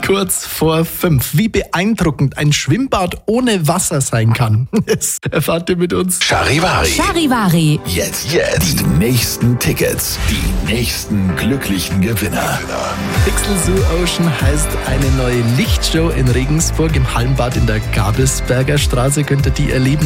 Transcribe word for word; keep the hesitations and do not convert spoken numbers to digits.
Kurz vor fünf. Wie beeindruckend ein Schwimmbad ohne Wasser sein kann. Das erfahrt ihr mit uns. Charivari. Charivari. Jetzt, jetzt. Die nächsten Tickets. Die nächsten glücklichen Gewinner. Pixel Zoo Ocean heißt eine neue Lichtshow in Regensburg im Hallenbad in der Gabelsberger Straße. Könnt ihr die erleben.